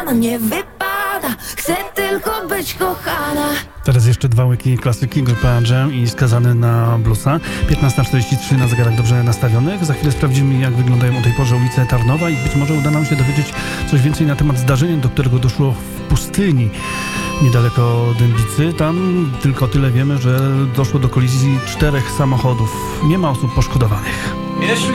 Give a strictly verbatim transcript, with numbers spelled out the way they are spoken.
na mnie wypada. Chcę tylko być kochana. Teraz jeszcze dwa łyki klasyki, grupa Jam i Skazany na bluesa. piętnasta czterdzieści trzy na zegarach dobrze nastawionych. Za chwilę sprawdzimy, jak wyglądają o tej porze ulice Tarnowa i być może uda nam się dowiedzieć coś więcej na temat zdarzenia, do którego doszło w pustyni niedaleko Dębicy. Tam tylko tyle wiemy, że doszło do kolizji czterech samochodów. Nie ma osób poszkodowanych. Jeśli